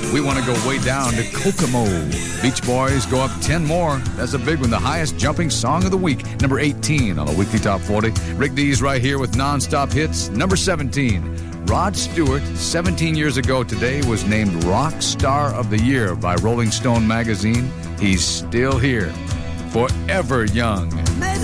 We want to go way down to Kokomo. Beach Boys go up 10 more. That's a big one. The highest jumping song of the week. Number 18 on the weekly top 40. Rick Dees right here with non-stop hits. Number 17. Rod Stewart, 17 years ago today, was named Rock Star of the Year by Rolling Stone magazine. He's still here. Forever young. May the